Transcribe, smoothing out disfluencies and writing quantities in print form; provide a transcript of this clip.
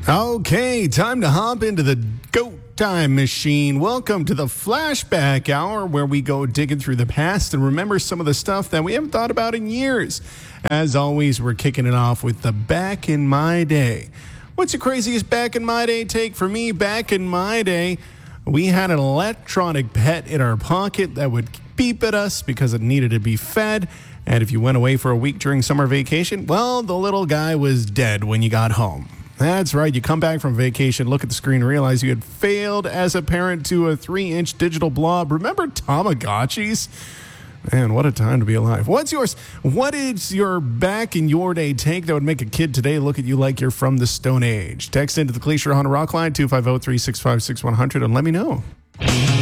Okay, time to hop into the GOAT Time Machine. Welcome to the Flashback Hour, where we go digging through the past and remember some of the stuff that we haven't thought about in years. As always, we're kicking it off with the Back in My Day. What's the craziest Back in My Day take? For me, back in my day, we had an electronic pet in our pocket that would beep at us because it needed to be fed. And if you went away for a week during summer vacation, well, the little guy was dead when you got home. That's right. You come back from vacation, look at the screen, realize you had failed as a parent to a 3-inch digital blob. Remember Tamagotchis? Man, what a time to be alive. What's yours? What is your back in your day take that would make a kid today look at you like you're from the Stone Age? Text into the Glacier Honda Rock line, 250-365-6100, and let me know.